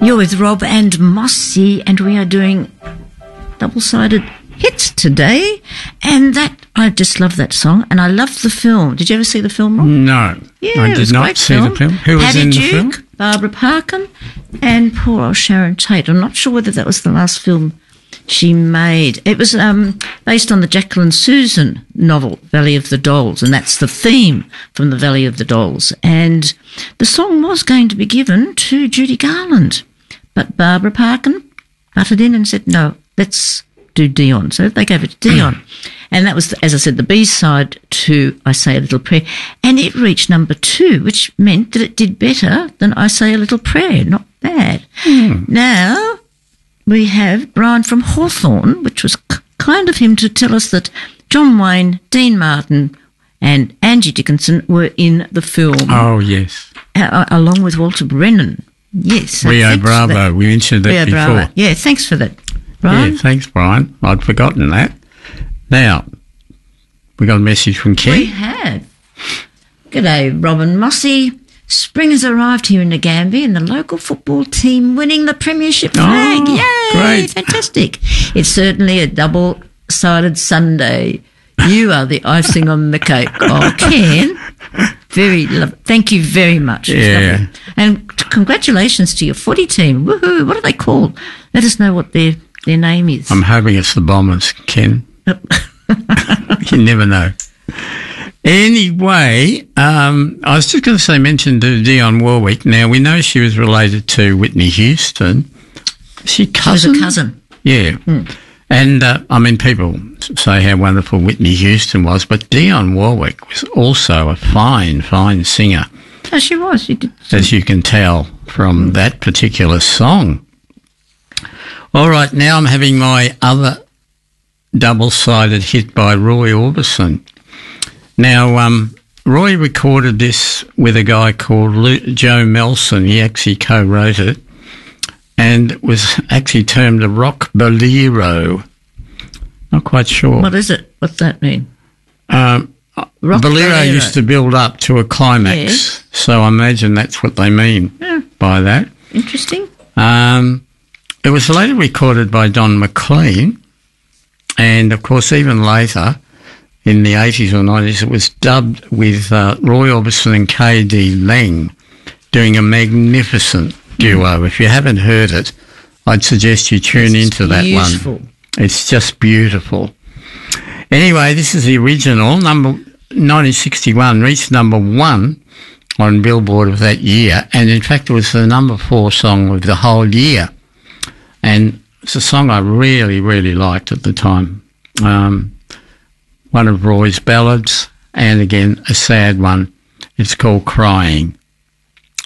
You're with Rob and Mossy, and we are doing double-sided hits today. And that, I just love that song, and I love the film. Did you ever see the film, Rob? No, yeah, I did not see the film. Who was in the film? Barbara Parkin, and poor old Sharon Tate. I'm not sure whether that was the last film she made. It was based on the Jacqueline Susan novel, Valley of the Dolls, and that's the theme from the Valley of the Dolls. And the song was going to be given to Judy Garland, but Barbara Parkin butted in and said, no, let's do Dion. So they gave it to Dion. And that was, as I said, the B-side to I Say a Little Prayer. And it reached number 2, which meant that it did better than I Say a Little Prayer. Not bad. Now, we have Brian from Hawthorne, which was kind of him to tell us that John Wayne, Dean Martin and Angie Dickinson were in the film. Oh, yes. Along with Walter Brennan. Yes. Rio Bravo. We mentioned that Rio before. Bravo. Yeah, thanks for that, Brian. Yeah, thanks, Brian. I'd forgotten that. Now, we got a message from Ken. We have. G'day, Robin Mossy. Spring has arrived here in Nagambie and the local football team winning the premiership flag. Yay! Great. Fantastic. It's certainly a double-sided Sunday. You are the icing on the cake. Oh, Ken. Thank you very much. Yeah. And congratulations to your footy team. Woohoo. What are they called? Let us know what their name is. I'm hoping it's the Bombers, Ken. You never know. Anyway, I was just going to mention to Dionne Warwick. Now, we know she was related to Whitney Houston. She cousin? She was a cousin. Yeah. And, people say how wonderful Whitney Houston was, but Dionne Warwick was also a fine, fine singer. Oh, she was. She did. As you can tell from that particular song. All right, now I'm having my other double-sided hit by Roy Orbison. Now, Roy recorded this with a guy called Joe Melson. He actually co-wrote it, and it was actually termed a rock bolero. Not quite sure. What is it? What's that mean? Bolero used to build up to a climax, so I imagine that's what they mean by that. Interesting. It was later recorded by Don McLean, and of course even later, in the 80s or 90s, it was dubbed with Roy Orbison and K.D. Lang doing a magnificent duo. If you haven't heard it, I'd suggest you tune into that one. It's just beautiful. Anyway, this is the original, 1961, reached number 1 on Billboard of that year, and in fact it was the number 4 song of the whole year. And it's a song I really, really liked at the time. One of Roy's ballads, and again, a sad one. It's called Crying.